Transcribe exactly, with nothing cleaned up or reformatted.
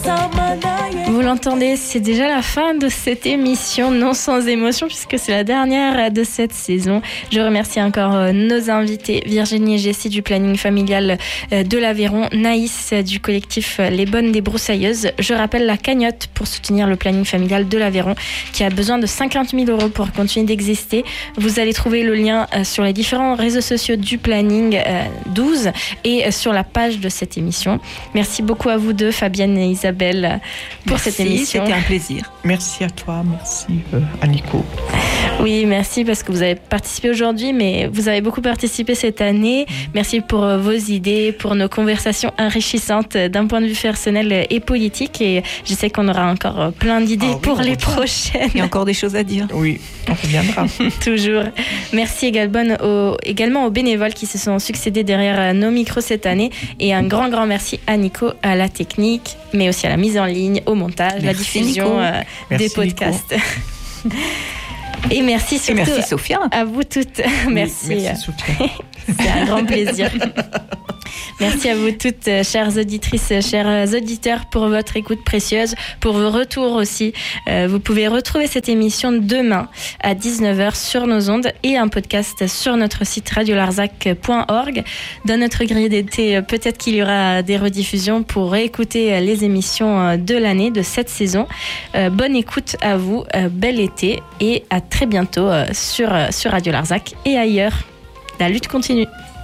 Vous l'entendez, c'est déjà la fin de cette émission Non sans émotion puisque c'est la dernière de cette saison. Je remercie encore nos invités, Virginie et Jessie du planning familial de l'Aveyron, Naïs du collectif Les Bonnes Débroussailleuses. Je rappelle la cagnotte pour soutenir le planning familial de l'Aveyron qui a besoin de cinquante mille euros pour continuer d'exister. Vous allez trouver le lien sur les différents réseaux sociaux du planning douze et sur la page de cette émission. Merci beaucoup à vous deux, Fabienne et Isabelle, pour merci, cette émission. C'était un plaisir. Merci à toi, merci euh, à Nico. Oui, merci parce que vous avez participé aujourd'hui, mais vous avez beaucoup participé cette année. Merci pour vos idées, pour nos conversations enrichissantes d'un point de vue personnel et politique. Et je sais qu'on aura encore plein d'idées ah, oui, pour les prochaines. Il y a encore des choses à dire. Oui, on reviendra. Toujours. Merci également aux, également aux bénévoles qui se sont succédés derrière nos micros cette année. Et un grand, grand merci à Nico, à la technique, mais aussi à la mise en ligne, au montage, merci la diffusion euh, des podcasts. Et merci surtout Et merci Sophia. À vous toutes. Oui, merci. Merci Sophia. C'est un grand plaisir. Merci à vous toutes, chères auditrices, chers auditeurs, pour votre écoute précieuse, pour vos retours aussi. Euh, vous pouvez retrouver cette émission demain à dix-neuf heures sur nos ondes et un podcast sur notre site radio larzac point org. Dans notre grille d'été, peut-être qu'il y aura des rediffusions pour réécouter les émissions de l'année, de cette saison. Euh, bonne écoute à vous, euh, bel été et à très bientôt euh, sur, sur Radio Larzac et ailleurs. La lutte continue.